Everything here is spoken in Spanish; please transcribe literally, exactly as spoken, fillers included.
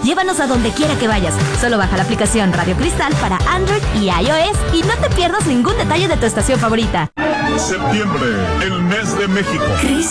Llévanos a donde quiera que vayas. Solo baja la aplicación Radio Cristal para Android y iOS y no te pierdas ningún detalle de tu estación favorita. Septiembre, el mes de México. Cris